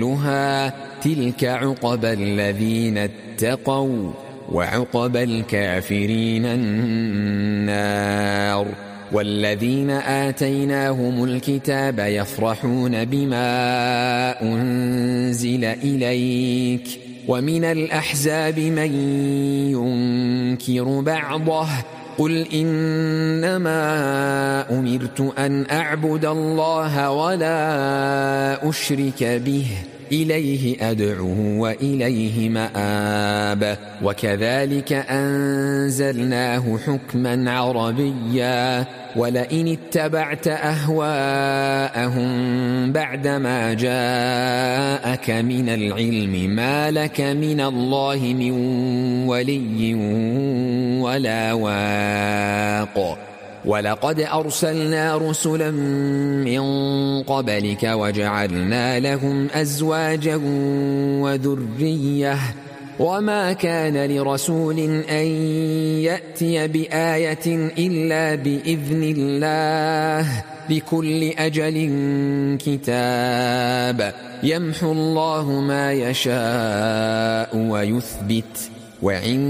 تلك عقبى الذين اتقوا وعقبى الكافرين النار. والذين آتيناهم الكتاب يفرحون بما أنزل إليك ومن الأحزاب من ينكر بعضه قل إنما أمرت أن أعبد الله ولا أشرك به إليه أدعو وإليه مآب. وكذلك أنزلناه حكما عربيا ولئن اتبعت أهواءهم بعدما جاءك من العلم ما لك من الله من ولي ولا واق. ولقد أرسلنا رسلا من قبلك وجعلنا لهم أزواجا وذرية وما كان لرسول أن يأتي بآية إلا بإذن الله لكل أجل كتاب يمحو الله ما يشاء ويثبت